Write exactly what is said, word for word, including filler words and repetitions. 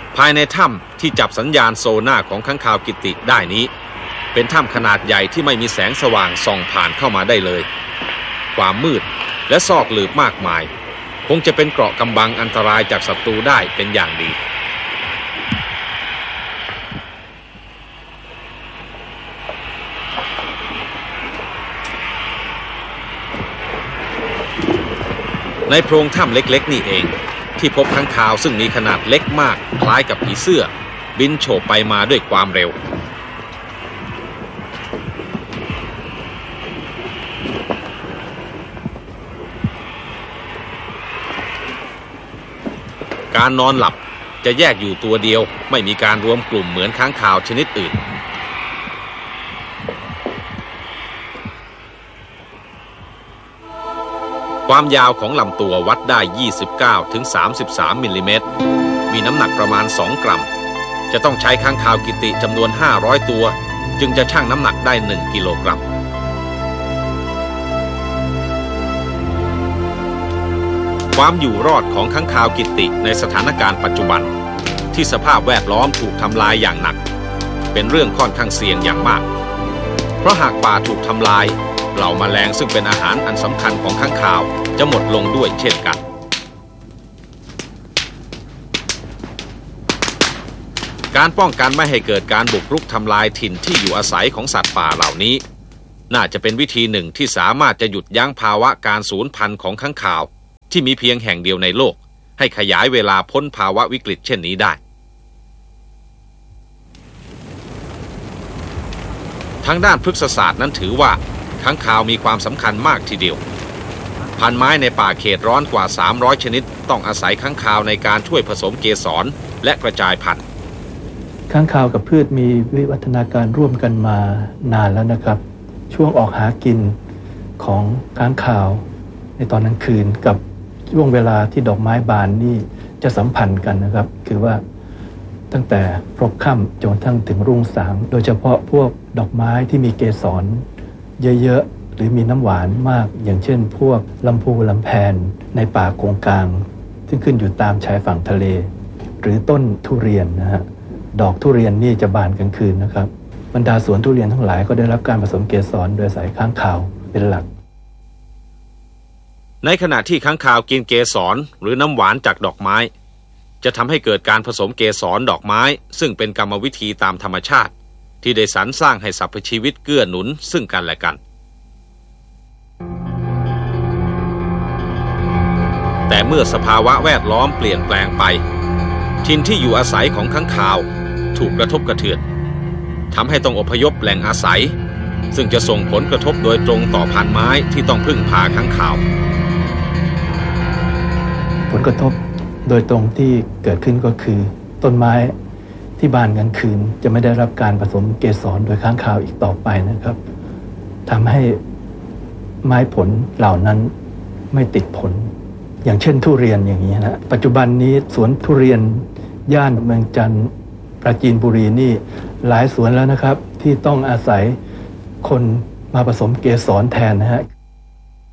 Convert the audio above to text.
ภายในถ้ำที่จับสัญญาณโซน่าของค้างคาวกิติได้นี้เป็นถ้ำขนาดใหญ่ที่ไม่มีแสงสว่างส่องผ่านเข้ามาได้เลยความมืดและซอกหลืบมากมายคงจะเป็นเกราะกำบังอันตรายจากศัตรูได้เป็นอย่างดีในโพรงถ้ำเล็กๆนี่เองที่พบค้างคาวซึ่งมีขนาดเล็กมากคล้ายกับผีเสื้อบินโฉบไปมาด้วยความเร็วการนอนหลับจะแยกอยู่ตัวเดียวไม่มีการรวมกลุ่มเหมือนค้างคาวชนิดอื่นความยาวของลำตัววัดได้ ยี่สิบเก้าถึงสามสิบสาม มิลลิเมตรมีน้ำหนักประมาณสองกรัมจะต้องใช้ค้างคาวกิติจำนวนห้าร้อยตัวจึงจะชั่งน้ำหนักได้หนึ่งกิโลกรัมความอยู่รอดของค้างคาวกิติในสถานการณ์ปัจจุบันที่สภาพแวดล้อมถูกทำลายอย่างหนักเป็นเรื่องค่อนข้างเสี่ยงอย่างมากเพราะหากป่าถูกทำลายเหล่าแมลงซึ่งเป็นอาหารอันสำคัญของค้างคาวจะหมดลงด้วยเช่นกันการป้องกันไม่ให้เกิดการบุกรุกทำลายถิ่นที่อยู่อาศัยของสัตว์ป่าเหล่านี้น่าจะเป็นวิธีหนึ่งที่สามารถจะหยุดยั้งภาวะการสูญพันธุ์ของค้างคาวที่มีเพียงแห่งเดียวในโลกให้ขยายเวลาพ้นภาวะวิกฤตเช่นนี้ได้ทางด้านพฤกษศาสตร์นั้นถือว่าค้างคาวมีความสำคัญมากทีเดียวพันไม้ในป่าเขตร้อนกว่าสามร้อยชนิดต้องอาศัยค้างคาวในการช่วยผสมเกสรและกระจายพันธุ์ค้างคาวกับพืชมีวิวัฒนาการร่วมกันมานานแล้วนะครับช่วงออกหากินของค้างคาวในตอนกลางคืนกับช่วงเวลาที่ดอกไม้บานนี่จะสัมพันธ์กันนะครับคือว่าตั้งแต่พบค่ำจนทั้งถึงรุ่งสางโดยเฉพาะพวกดอกไม้ที่มีเกสรเยอะๆหรือมีน้ำหวานมากอย่างเช่นพวกลำพูลำแพนในป่าโกงกางซึ่งขึ้นอยู่ตามชายฝั่งทะเลหรือต้นทุเรียนนะฮะดอกทุเรียนนี่จะบานกลางคืนนะครับบรรดาสวนทุเรียนทั้งหลายก็ได้รับการผสมเกสรโดยสายค้างคาวเป็นหลักในขณะที่ค้างคาวกินเกสรหรือน้ำหวานจากดอกไม้จะทำให้เกิดการผสมเกสรดอกไม้ซึ่งเป็นกรรมวิธีตามธรรมชาติที่ได้สรรสร้างให้สรรพชีวิตเกื้อหนุนซึ่งกันและกันแต่เมื่อสภาวะแวดล้อมเปลี่ยนแปลงไปถิ่นที่อยู่อาศัยของค้างคาวถูกกระทบกระเทือนทำให้ต้องอพยพแหล่งอาศัยซึ่งจะส่งผลกระทบโดยตรงต่อพันไม้ที่ต้องพึ่งพาค้างคาวผลกระทบโดยตรงที่เกิดขึ้นก็คือต้นไม้ที่บานกลางคืนจะไม่ได้รับการผสมเกสรโดยค้างคาวอีกต่อไปนะครับทำให้ไม้ผลเหล่านั้นไม่ติดผลอย่างเช่นทุเรียนอย่างนี้นะปัจจุบันนี้สวนทุเรียนย่านเมืองจันทร์ปราจีนบุรีนี่หลายสวนแล้วนะครับที่ต้องอาศัยคนมาผสมเกสรแทนนะฮะ